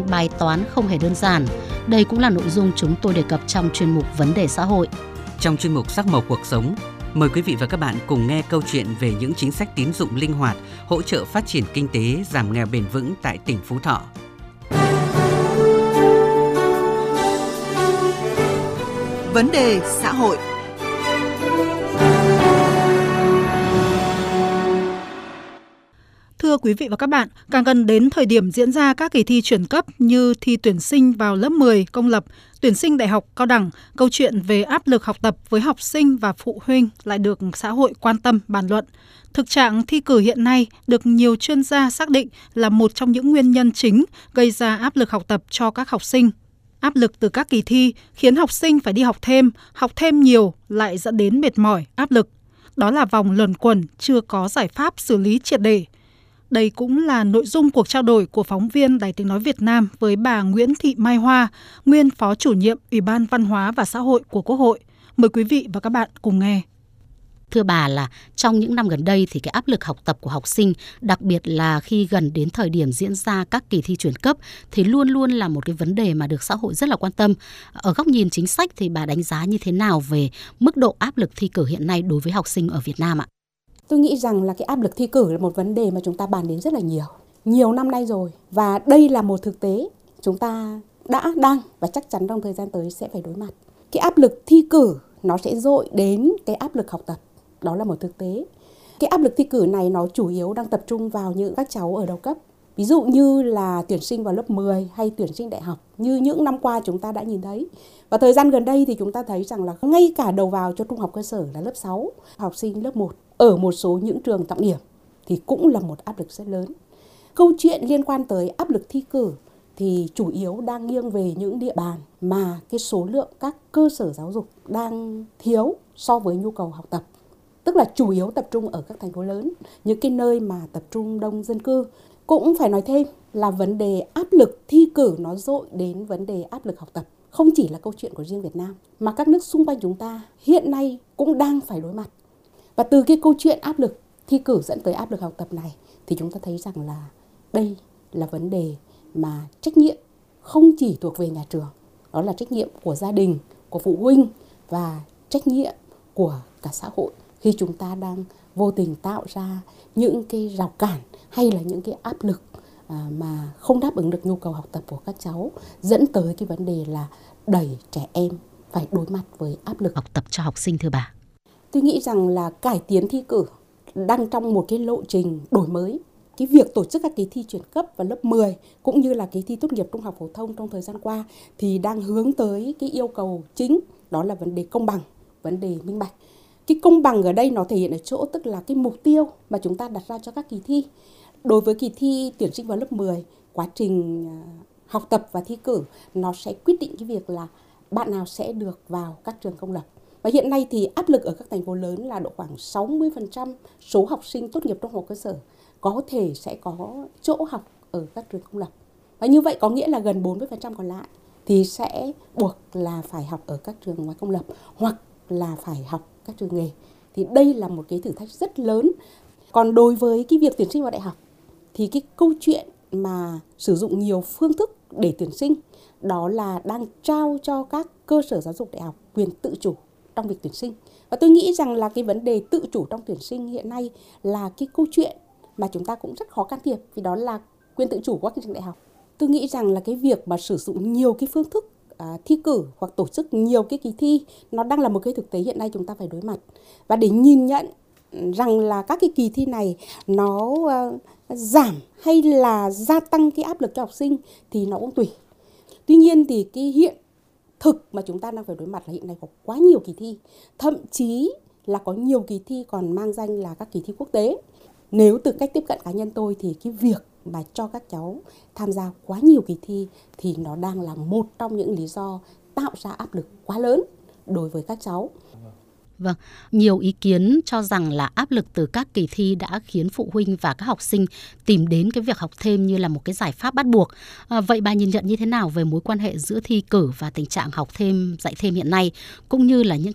bài toán không hề đơn giản. Đây cũng là nội dung chúng tôi đề cập trong chuyên mục Vấn đề xã hội. Trong chuyên mục Sắc màu cuộc sống, mời quý vị và các bạn cùng nghe câu chuyện về những chính sách tín dụng linh hoạt, hỗ trợ phát triển kinh tế, giảm nghèo bền vững tại tỉnh Phú Thọ. Vấn đề xã hội. Thưa quý vị và các bạn, càng gần đến thời điểm diễn ra các kỳ thi chuyển cấp như thi tuyển sinh vào lớp 10 công lập, tuyển sinh đại học cao đẳng, câu chuyện về áp lực học tập với học sinh và phụ huynh lại được xã hội quan tâm bàn luận. Thực trạng thi cử hiện nay được nhiều chuyên gia xác định là một trong những nguyên nhân chính gây ra áp lực học tập cho các học sinh. Áp lực từ các kỳ thi khiến học sinh phải đi học thêm nhiều lại dẫn đến mệt mỏi, áp lực. Đó là vòng luẩn quẩn chưa có giải pháp xử lý triệt để. Đây cũng là nội dung cuộc trao đổi của phóng viên Đài Tiếng Nói Việt Nam với bà Nguyễn Thị Mai Hoa, nguyên Phó Chủ nhiệm Ủy ban Văn hóa và Xã hội của Quốc hội. Mời quý vị và các bạn cùng nghe. Thưa bà, là trong những năm gần đây thì cái áp lực học tập của học sinh, đặc biệt là khi gần đến thời điểm diễn ra các kỳ thi chuyển cấp thì luôn luôn là một cái vấn đề mà được xã hội rất là quan tâm. Ở góc nhìn chính sách thì bà đánh giá như thế nào về mức độ áp lực thi cử hiện nay đối với học sinh ở Việt Nam ạ? Tôi nghĩ rằng là cái áp lực thi cử là một vấn đề mà chúng ta bàn đến rất là nhiều năm nay rồi. Và đây là một thực tế chúng ta đang và chắc chắn trong thời gian tới sẽ phải đối mặt. Cái áp lực thi cử nó sẽ dội đến cái áp lực học tập. Đó là một thực tế. Cái áp lực thi cử này nó chủ yếu đang tập trung vào những các cháu ở đầu cấp. Ví dụ như là tuyển sinh vào lớp 10 hay tuyển sinh đại học như những năm qua chúng ta đã nhìn thấy. Và thời gian gần đây thì chúng ta thấy rằng là ngay cả đầu vào cho trung học cơ sở là lớp 6, học sinh lớp 1 ở một số những trường trọng điểm thì cũng là một áp lực rất lớn. Câu chuyện liên quan tới áp lực thi cử thì chủ yếu đang nghiêng về những địa bàn mà cái số lượng các cơ sở giáo dục đang thiếu so với nhu cầu học tập. Tức là chủ yếu tập trung ở các thành phố lớn, những cái nơi mà tập trung đông dân cư. Cũng phải nói thêm là vấn đề áp lực thi cử nó dội đến vấn đề áp lực học tập. Không chỉ là câu chuyện của riêng Việt Nam, mà các nước xung quanh chúng ta hiện nay cũng đang phải đối mặt. Và từ cái câu chuyện áp lực thi cử dẫn tới áp lực học tập này, thì chúng ta thấy rằng là đây là vấn đề mà trách nhiệm không chỉ thuộc về nhà trường. Đó là trách nhiệm của gia đình, của phụ huynh và trách nhiệm của cả xã hội. Khi chúng ta đang vô tình tạo ra những cái rào cản hay là những cái áp lực mà không đáp ứng được nhu cầu học tập của các cháu, dẫn tới cái vấn đề là đẩy trẻ em phải đối mặt với áp lực học tập cho học sinh, thưa bà. Tôi nghĩ rằng là cải tiến thi cử đang trong một cái lộ trình đổi mới. Cái việc tổ chức các kỳ thi chuyển cấp vào lớp 10 cũng như là kỳ thi tốt nghiệp trung học phổ thông trong thời gian qua thì đang hướng tới cái yêu cầu chính, đó là vấn đề công bằng, vấn đề minh bạch. Cái công bằng ở đây nó thể hiện ở chỗ tức là cái mục tiêu mà chúng ta đặt ra cho các kỳ thi. Đối với kỳ thi tuyển sinh vào lớp 10, quá trình học tập và thi cử nó sẽ quyết định cái việc là bạn nào sẽ được vào các trường công lập. Và hiện nay thì áp lực ở các thành phố lớn là độ khoảng 60% số học sinh tốt nghiệp trung học cơ sở có thể sẽ có chỗ học ở các trường công lập. Và như vậy có nghĩa là gần 40% còn lại thì sẽ buộc là phải học ở các trường ngoài công lập hoặc là phải học các trường nghề. Thì đây là một cái thử thách rất lớn. Còn đối với cái việc tuyển sinh vào đại học thì cái câu chuyện mà sử dụng nhiều phương thức để tuyển sinh đó là đang trao cho các cơ sở giáo dục đại học quyền tự chủ trong việc tuyển sinh. Và tôi nghĩ rằng là cái vấn đề tự chủ trong tuyển sinh hiện nay là cái câu chuyện mà chúng ta cũng rất khó can thiệp, vì đó là quyền tự chủ của các trường đại học. Tôi nghĩ rằng là cái việc mà sử dụng nhiều cái phương thức thi cử hoặc tổ chức nhiều cái kỳ thi nó đang là một cái thực tế hiện nay chúng ta phải đối mặt. Và để nhìn nhận rằng là các cái kỳ thi này nó giảm hay là gia tăng cái áp lực cho học sinh thì nó cũng tùy. Tuy nhiên thì cái hiện thực mà chúng ta đang phải đối mặt là hiện nay có quá nhiều kỳ thi, thậm chí là có nhiều kỳ thi còn mang danh là các kỳ thi quốc tế. Nếu từ cách tiếp cận cá nhân tôi thì cái việc mà cho các cháu tham gia quá nhiều kỳ thi thì nó đang là một trong những lý do tạo ra áp lực quá lớn đối với các cháu. Vâng, nhiều ý kiến cho rằng là áp lực từ các kỳ thi đã khiến phụ huynh và các học sinh tìm đến cái việc học thêm như là một cái giải pháp bắt buộc. Vậy bà nhìn nhận như thế nào về mối quan hệ giữa thi cử và tình trạng học thêm, dạy thêm hiện nay, cũng như là những